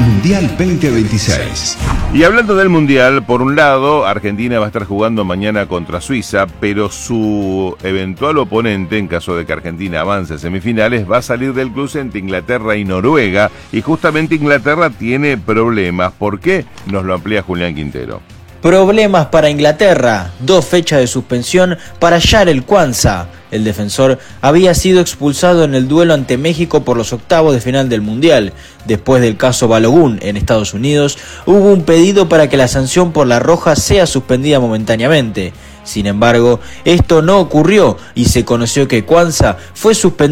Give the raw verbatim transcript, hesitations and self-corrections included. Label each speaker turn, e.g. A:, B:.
A: Mundial veinte veintiséis.
B: Y hablando del Mundial, por un lado, Argentina va a estar jugando mañana contra Suiza, pero su eventual oponente, en caso de que Argentina avance a semifinales, va a salir del cruce entre Inglaterra y Noruega, y justamente Inglaterra tiene problemas. ¿Por qué? Nos lo amplía Julián Quintero.
C: Problemas para Inglaterra, dos fechas de suspensión para Jarell Quansah. El defensor había sido expulsado en el duelo ante México por los octavos de final del Mundial. Después del caso Balogun en Estados Unidos, hubo un pedido para que la sanción por la roja sea suspendida momentáneamente. Sin embargo, esto no ocurrió y se conoció que Quansah fue suspendido